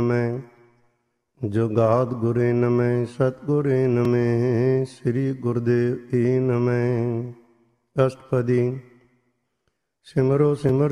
ਨਮੈ। ਜੁਗਾਦ ਗੁਰੇ ਨਮੈ, ਸਤਿਗੁਰੇ ਨਮੈ, ਸ੍ਰੀ ਗੁਰਦੇਵ ਈ ਨਮੈ। ਅਸ਼ਟਪਦੀ। ਸਿਮਰੋ ਸਿਮਰ